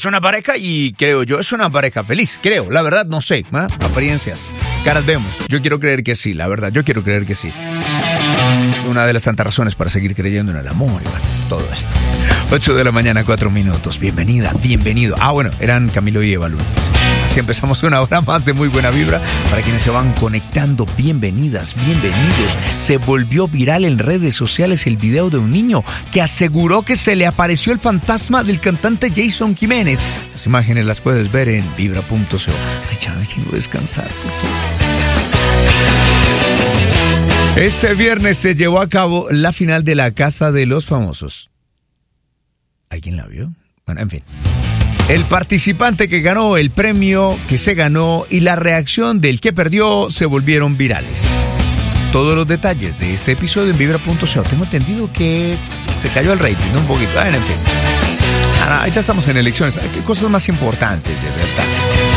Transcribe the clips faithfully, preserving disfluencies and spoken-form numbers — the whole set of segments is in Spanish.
es una pareja y creo yo, es una pareja feliz, creo, la verdad no sé, ¿eh? Apariencias, caras vemos, yo quiero creer que sí, la verdad, yo quiero creer que sí. Una de las tantas razones para seguir creyendo en el amor y bueno, todo esto. ocho de la mañana, cuatro minutos, bienvenida, bienvenido. Ah, bueno, eran Camilo y Eva Luna. Así empezamos una hora más de muy buena vibra. Para quienes se van conectando, bienvenidas, bienvenidos. Se volvió viral en redes sociales el video de un niño que aseguró que se le apareció el fantasma del cantante Jason Jiménez. Las imágenes las puedes ver en vibra punto co. Ay, ya déjenlo descansar, por favor. Este viernes se llevó a cabo la final de la Casa de los Famosos. ¿Alguien la vio? Bueno, en fin. El participante que ganó, el premio que se ganó y la reacción del que perdió se volvieron virales. Todos los detalles de este episodio en vibra punto co. Tengo entendido que se cayó el rating, ¿no? Un poquito. Bueno, en fin. Ahora, ahorita estamos en elecciones. ¿Qué cosas más importantes, de verdad?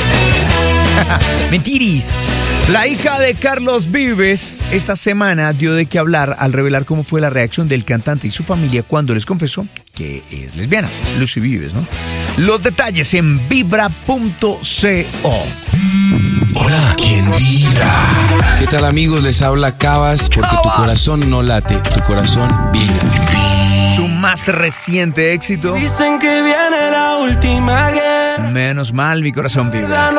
Mentiris. La hija de Carlos Vives esta semana dio de qué hablar al revelar cómo fue la reacción del cantante y su familia cuando les confesó que es lesbiana. Lucy Vives, ¿no? Los detalles en vibra punto co. Hola, ¿quién vibra? ¿Qué tal, amigos? Les habla Cabas, porque tu corazón no late, tu corazón vibra. Su más reciente éxito. Dicen que viene la última guerra. Menos mal, mi corazón vibra.